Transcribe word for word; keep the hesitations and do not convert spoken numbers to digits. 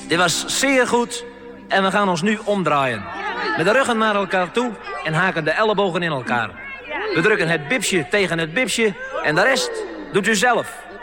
Dit was zeer goed en we gaan ons nu omdraaien. Met de ruggen naar elkaar toe en haken de ellebogen in elkaar. We drukken het bibsje tegen het bibsje en de rest doet u zelf.